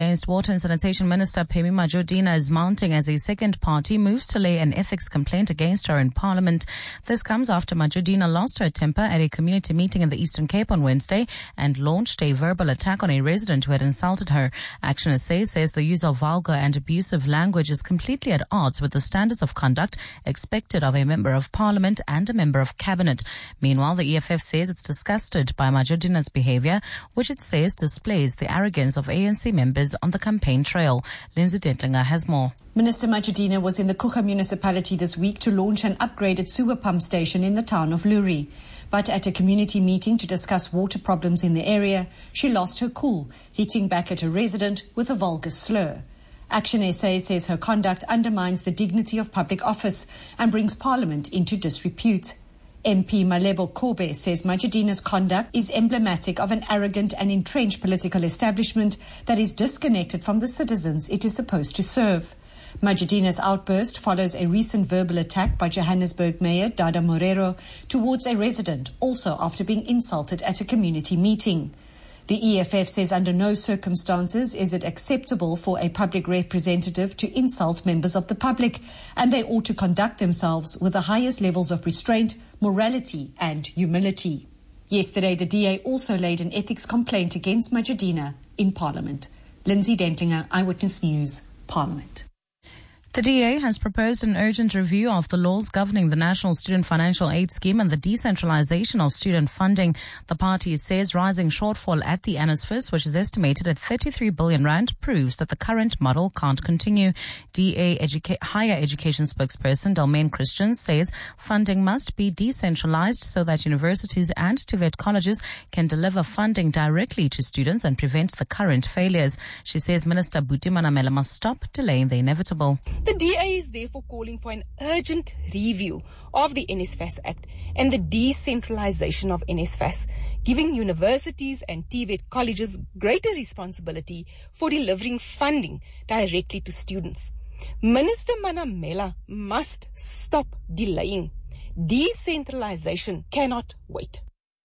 against Water and Sanitation Minister Phemi Majordina is mounting as a second party moves to lay an ethics complaint against her in Parliament. This comes after Majordina lost her temper at a community meeting in the Eastern Cape on Wednesday and launched a verbal attack on a resident who had insulted her. Action SA says the use of vulgar and abusive language is completely at odds with the standards of conduct expected of a member of Parliament and a member of Cabinet. Meanwhile, the EFF says it's disgusted by Majordina's behavior, which it says displays the arrogance of ANC members on the campaign trail. Lindsay Dentlinger has more. Minister Majordina was in the Kruger municipality this week to launch an upgraded sewer pump station in the town of Luri. But at a community meeting to discuss water problems in the area, she lost her cool, hitting back at a resident with a vulgar slur. Action SA says her conduct undermines the dignity of public office and brings Parliament into disrepute. MP Malebo Kobe says Majordina's conduct is emblematic of an arrogant and entrenched political establishment that is disconnected from the citizens it is supposed to serve. Majordina's outburst follows a recent verbal attack by Johannesburg Mayor Dada Morero towards a resident, also after being insulted at a community meeting. The EFF says under no circumstances is it acceptable for a public representative to insult members of the public, and they ought to conduct themselves with the highest levels of restraint, morality and humility. Yesterday, the DA also laid an ethics complaint against Majordina in Parliament. Lindsay Dentlinger, Eyewitness News, Parliament. The DA has proposed an urgent review of the laws governing the National Student Financial Aid Scheme and the decentralization of student funding. The party says rising shortfall at the NSFAS, which is estimated at 33 billion rand, proves that the current model can't continue. DA Higher Education spokesperson Delmaine Christian says funding must be decentralized so that universities and TVET colleges can deliver funding directly to students and prevent the current failures. She says Minister Buti Manamela must stop delaying the inevitable. The DA is therefore calling for an urgent review of the NSFAS Act and the decentralization of NSFAS, giving universities and TVET colleges greater responsibility for delivering funding directly to students. Minister Manamela must stop delaying. Decentralization cannot wait.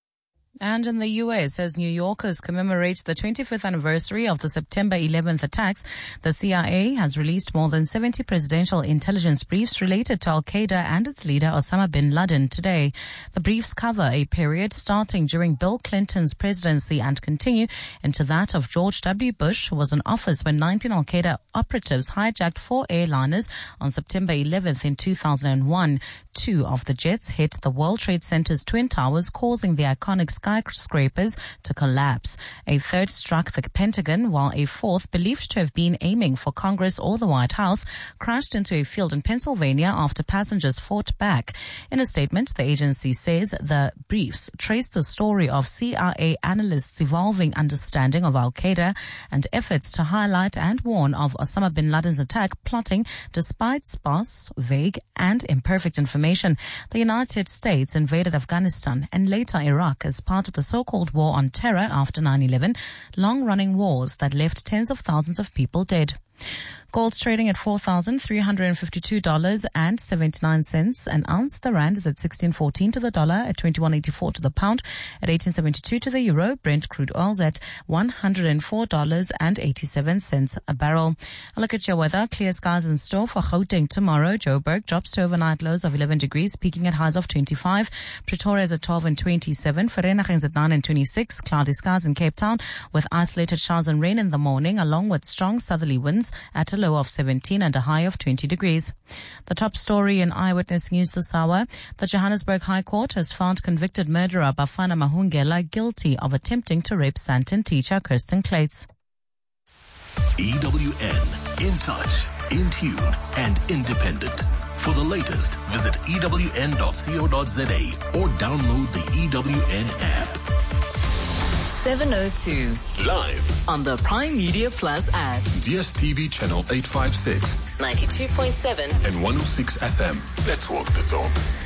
And in the US, as New Yorkers commemorate the 25th anniversary of the September 11th attacks, the CIA has released more than 70 presidential intelligence briefs related to Al-Qaeda and its leader Osama bin Laden today. The briefs cover a period starting during Bill Clinton's presidency and continue into that of George W. Bush, who was in office when 19 Al-Qaeda operatives hijacked 4 airliners on September 11th in 2001. 2 of the jets hit the World Trade Center's Twin Towers, causing the iconic skyscrapers to collapse. A third struck the Pentagon, while a fourth, believed to have been aiming for Congress or the White House, crashed into a field in Pennsylvania after passengers fought back. In a statement, the agency says the briefs trace the story of CIA analysts' evolving understanding of Al-Qaeda and efforts to highlight and warn of Osama bin Laden's attack plotting despite sparse, vague, and imperfect information. The United States invaded Afghanistan and later Iraq as part of the so-called war on terror after 9/11, long-running wars that left tens of thousands of people dead. Gold's trading at $4,352.79 an ounce. The rand is at 16.14 to the dollar, at 21.84 to the pound, at 18.72 to the euro. Brent crude oil's at $104.87 a barrel. A look at your weather. Clear skies in store for Gauteng tomorrow. Joburg drops to overnight lows of 11 degrees, peaking at highs of 25. Pretoria is at 12 and 27. Vereeniging is at 9 and 26. Cloudy skies in Cape Town with isolated showers and rain in the morning, along with strong southerly winds at a low of 17 and a high of 20 degrees. The top story in Eyewitness News this hour: the Johannesburg High Court has found convicted murderer Bafana Mahungela guilty of attempting to rape Santon teacher Kirsten Clates. EWN, in touch, in tune, and independent. For the latest, visit ewn.co.za or download the EWN app. 7:02 Live on the Prime Media Plus app. DSTV channel 856, 92.7 and 106 FM. Let's walk the talk.